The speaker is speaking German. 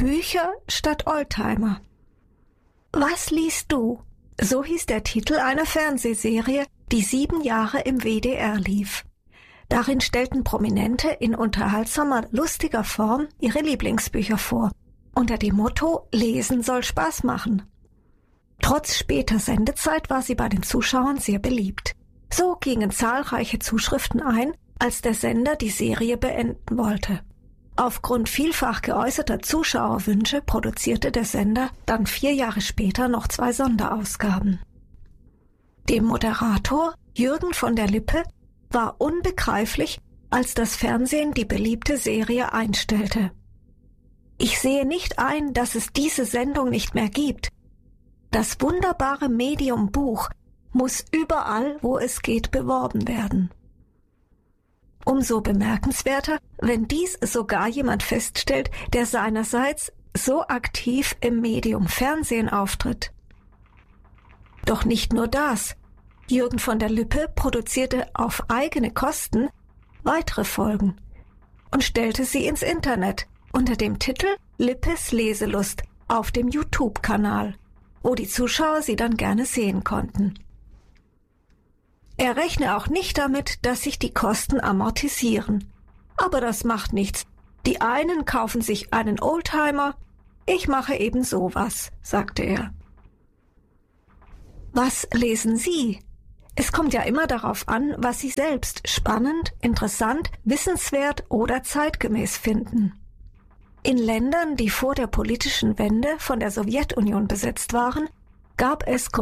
Bücher statt Oldtimer. Was liest du? So hieß der Titel einer Fernsehserie, die 7 Jahre im WDR lief. Darin stellten Prominente in unterhaltsamer, lustiger Form ihre Lieblingsbücher vor, unter dem Motto »Lesen soll Spaß machen«. Trotz später Sendezeit war sie bei den Zuschauern sehr beliebt. So gingen zahlreiche Zuschriften ein, als der Sender die Serie beenden wollte. Aufgrund vielfach geäußerter Zuschauerwünsche produzierte der Sender dann 4 Jahre später noch 2 Sonderausgaben. Dem Moderator Jürgen von der Lippe war unbegreiflich, als das Fernsehen die beliebte Serie einstellte. »Ich sehe nicht ein, dass es diese Sendung nicht mehr gibt. Das wunderbare Medium Buch muss überall, wo es geht, beworben werden.« Umso bemerkenswerter, wenn dies sogar jemand feststellt, der seinerseits so aktiv im Medium Fernsehen auftritt. Doch nicht nur das. Jürgen von der Lippe produzierte auf eigene Kosten weitere Folgen und stellte sie ins Internet unter dem Titel Lippes Leselust auf dem YouTube-Kanal, wo die Zuschauer sie dann gerne sehen konnten. Er rechne auch nicht damit, dass sich die Kosten amortisieren. Aber das macht nichts. Die einen kaufen sich einen Oldtimer, ich mache eben sowas, sagte er. Was lesen Sie? Es kommt ja immer darauf an, was Sie selbst spannend, interessant, wissenswert oder zeitgemäß finden. In Ländern, die vor der politischen Wende von der Sowjetunion besetzt waren, gab es